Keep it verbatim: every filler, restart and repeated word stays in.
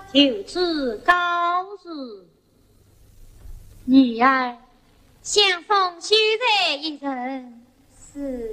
就此告辞。女儿相逢须在一人，是